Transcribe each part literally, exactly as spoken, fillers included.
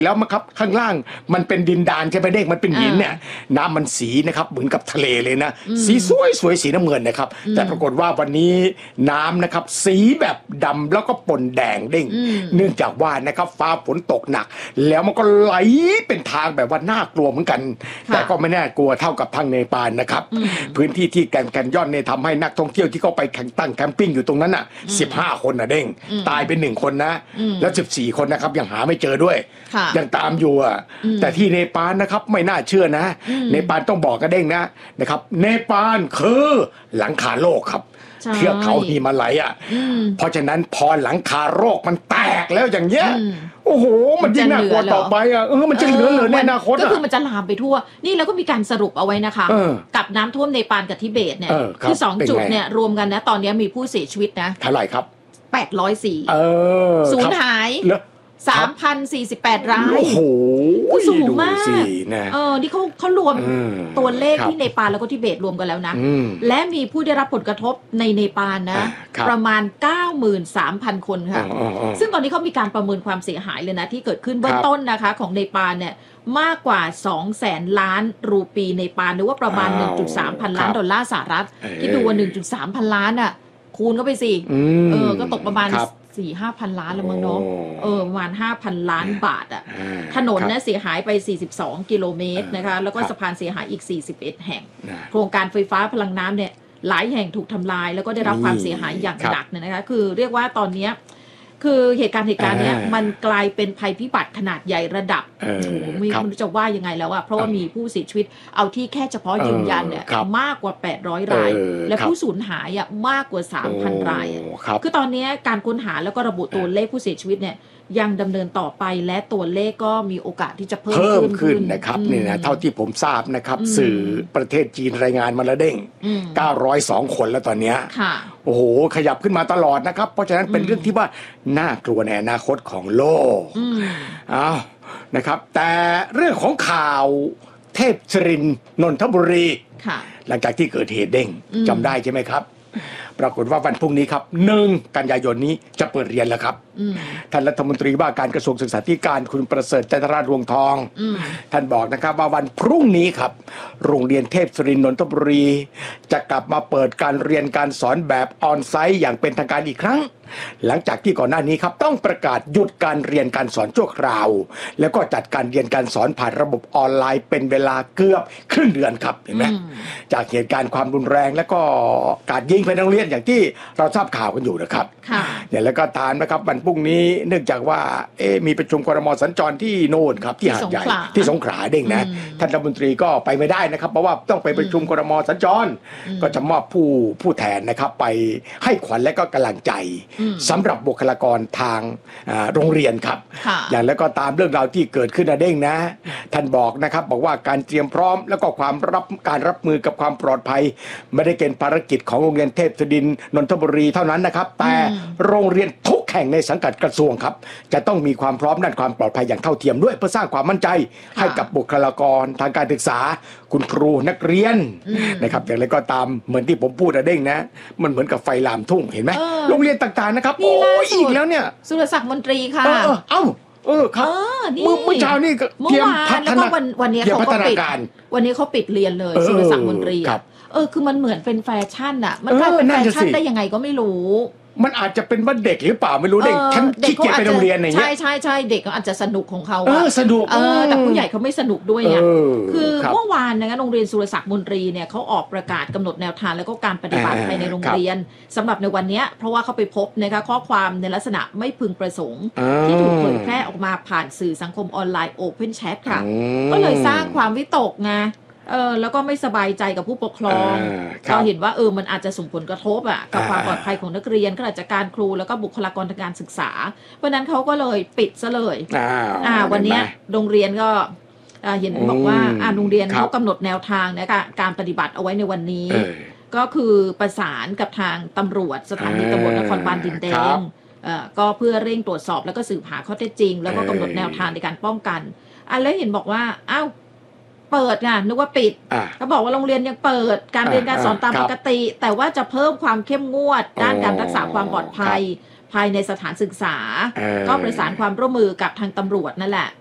แล้วมั้งครับข้างล่างมันเป็นดินดานใช่ไหมเด้งมันเป็นหินเนี่ยน้ำมันสีนะครับเหมือนกับทะเลเลยนะสีสวยสวยสีน้ำเงินนะครับแต่ปรากฏว่าวันนี้น้ำนะครับสีแบบดำแล้วก็ปนแดงเด้งเนื่องจากว่านะครับฟ้าฝนตกหนักแล้วมันก็ไหลเป็นทางแบบว่าน่ากลัวเหมือนกันแต่ก็ไม่น่ากลัวเท่ากับทางเนปาลนะครับพื้นที่ที่แกรนด์แคนยอนเนี่ยทำให้นักท่องเที่ยวที่เขาไปแข่งตั้งแคมปิ้งอยู่ตรงนั้นอ่ะสิบห้าคนนะเด้งตายเป็นหนึ่งคนนะแล้วสิบสี่คนนะครับยังหาไม่เจอด้วยยังตามอยู่อ่ะแต่ที่เนปาลนะครับไม่น่าเชื่อนะเนปาลต้องบอกกันเด้งนะนะครับเนปาลคือหลังคาโลกครับเทือกเขาหิมาลัยอ่ะเพราะฉะนั้นพอหลังคาโลกมันแตกแล้วอย่างเงี้ยโอ้โหมันยิ่งน่ากลัวต่อไปอ่ะเออมันจะเหลือเหลือในอนาคตก็คือมันจะลามไปทั่วนี่แล้วก็มีการสรุปเอาไว้นะคะกับน้ำท่วมในปานกับทิเบตเนี่ยคือสองจุดเนี่ยรวมกันนะตอนนี้มีผู้เสียชีวิตนะเท่าไหร่ครับแปดร้อยสี่สูญหายสามพันสี่สิบแปดรายโอ้โหคือสูงมากเออที่เขาเขารวมตัวเลขที่เนปาลแล้วก็ทิเบตรวมกันแล้วนะและมีผู้ได้รับผลกระทบในเนปาลนะประมาณ เก้าหมื่นสามพัน คนค่ะซึ่งตอนนี้เขามีการประเมินความเสียหายเลยนะที่เกิดขึ้นเบื้องต้นนะคะของเนปาลเนี่ยมากกว่า สองแสน ล้านรูปีเนปาลหรือว่าประมาณ หนึ่งจุดสาม พันล้านดอลลาร์สหรัฐที่ดูว่า หนึ่งจุดสาม พันล้านอ่ะคูณเข้าไปสิเออก็ตกประมาณสี่ห้าพันล้านแล้วมั้งเนาะเออประมาณห้าพันล้านบาทอ่ะถนนเนี่ยเสียหายไปสี่สิบสองกิโลเมตรนะคะแล้วก็สะพานเสียหายอีกสี่สิบเอ็ดแห่งโครงการไฟฟ้าพลังน้ำเนี่ยหลายแห่งถูกทำลายแล้วก็ได้รับความเสียหายอย่างหนักเนี่ยนะคะคือเรียกว่าตอนนี้คือเหตุการณ์เหตุการณ์นี้มันกลายเป็นภัยพิบัติขนาดใหญ่ระดับโอ้โหไม่รู้จะว่ายังไงแล้วอะเพราะว่ามีผู้เสียชีวิตเอาที่แค่เฉพาะยืนยันเนี่ยมากกว่าแปดร้อยรายและผู้สูญหายอะมากกว่า สามพัน รายคือตอนนี้การค้นหาแล้วก็ระบุตัวเลขผู้เสียชีวิตเนี่ยยังดำเนินต่อไปและตัวเลขก็มีโอกาสที่จะเพิ่มขึ้นขึ้นนะครับนี่นะเท่าที่ผมทราบนะครับสื่อประเทศจีนรายงานมาแล้วเด้งเก้าร้อยสองคนแล้วตอนนี้โอ้โหขยับขึ้นมาตลอดนะครับเพราะฉะนั้นเป็นเรื่องที่ว่าน่ากลัวในอนาคตของโลกอ้าวนะครับแต่เรื่องของข่าวเทพศรินทร์นนทบุรีหลังจากที่เกิดเหตุเด้งจำได้ใช่ไหมครับปรากฏว่าวันพรุ่งนี้ครับหนึ่งกันยายนนี้จะเปิดเรียนแล้วครับท่านรัฐมนตรีว่าการกระทรวงศึกษาธิการคุณประเสริฐจันทราชรวงทองท่านบอกนะครับว่าวันพรุ่งนี้ครับโรงเรียนเทพศรินทร์นนทบุรีจะกลับมาเปิดการเรียนการสอนแบบออนไซต์อย่างเป็นทางการอีกครั้งหลังจากที่ก่อนหน้านี้ครับต้องประกาศหยุดการเรียนการสอนชั่วคราวแล้วก็จัดการเรียนการสอนผ่านระบบออนไลน์เป็นเวลาเกือบครึ่งเดือนครับเห็นไหมจากเหตุการณ์ความรุนแรงแล้วก็การยิงภายในโรงเรียนอย่างที่เราทราบข่าวกันอยู่นะครับเนี่ยแล้วก็ตามนะครับวันพรุ่งนี้เนื่องจากว่าเอ๊มีประชุมครม.สัญจรที่โน่นครับที่หาดใหญ่ที่สงขลาเด้งนะท่านรัฐมนตรีก็ไปไม่ได้นะครับเพราะว่าต้องไปประชุมครม.สัญจรก็จะมอบผู้ผู้แทนนะครับไปให้ขวัญและก็กำลังใจสำหรับบุคลากรทางโรงเรียนครับอย่างแล้วก็ตามเรื่องราวที่เกิดขึ้นนะเด้งนะท่านบอกนะครับบอกว่าการเตรียมพร้อมแล้วก็ความรับการรับมือกับความปลอดภัยไม่ได้เป็นภารกิจของโรงเรียนเทพศรินทร์นนทบุรีเท่านั้นนะครับแต่โรงเรียนทุกแห่งในสังกัดกระทรวงครับจะต้องมีความพร้อมด้านความปลอดภัยอย่างเท่าเทียมด้วยเพื่อสร้างความมั่นใจให้กับบุคลากรทางการศึกษาคุณครูนักเรียนนะครับอย่างไรก็ตามเหมือนที่ผมพูดนะเด้งนะมันเหมือนกับไฟลามทุ่งเห็นไหมโรงเรียนต่างๆนะครับโอ้ยอีกแล้วเนี่ยสุรศักดิ์มนตรีค่ะเอ้าเออครับเมื่อเช้านี่เตรียมพัฒนาวันนี้เขาก็ปิดวันนี้เขาปิดเรียนเลยสุรศักดิ์มนตรีเออคือมันเหมือนเป็นแฟชั่นอ่ะมันกลายเป็นแฟชั่นได้ยังไงก็ไม่รู้มันอาจจะเป็นว่าเด็กหรือเปล่าไม่รู้เด็กฉันขี้เกียจไปโรงเรียนอะไรเงี้ยใช่ใช่ใช่เด็กก็อาจจะสนุกของเขาเออสนุกเออแต่ผู้ใหญ่เขาไม่สนุกด้วยเนี่ยคือเมื่อวานนะคะโรงเรียนสุรศักดิ์มนตรีเนี่ยเขาออกประกาศกำหนดแนวทางแล้วก็การปฏิบัติภายในโรงเรียนสำหรับในวันนี้เพราะว่าเขาไปพบนะคะข้อความในลักษณะไม่พึงประสงค์ที่ถูกเผยแพร่ออกมาผ่านสื่อสังคมออนไลน์ Open Chat ค่ะก็เลยสร้างความวิตกไงเออแล้วก็ไม่สบายใจกับผู้ปกครองเราเห็นว่าเออมันอาจจะส่งผลกระทบอ่ะกับความปลอดภัยของนักเรียนข้าราชการครูแล้วก็บุคลากรทางการศึกษาเพราะนั้นเขาก็เลยปิดซะเลยอ่าวันนี้โรงเรียนก็เห็นบอกว่าอ่าโรงเรียนเขากำหนดแนวทางนะคะการปฏิบัติเอาไว้ในวันนี้ก็คือประสานกับทางตำรวจสถานีตำรวจนครบาลดินแดงก็เพื่อเร่งตรวจสอบแล้วก็สืบหาข้อเท็จจริงแล้วก็กำหนดแนวทางในการป้องกันอ่ะแล้วเห็นบอกว่าอ้าวเปิดไงนึกว่าปิดเขาบอกว่าโรงเรียนยังเปิดการเรียนการสอนตามปกติแต่ว่าจะเพิ่มความเข้มงวดด้านการรักษาความปลอดภัยภายในสถานศึกษาก็ประสานความร่วมมือกับทางตำรวจนั่นแหละ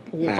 โอ้โห